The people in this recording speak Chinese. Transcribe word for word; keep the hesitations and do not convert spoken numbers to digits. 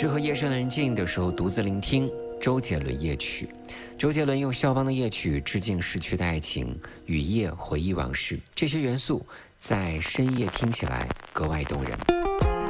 适合夜深人静的时候独自聆听周杰伦夜曲。周杰伦用肖邦的夜曲致敬逝去的爱情，雨夜回忆往事，这些元素在深夜听起来格外动人。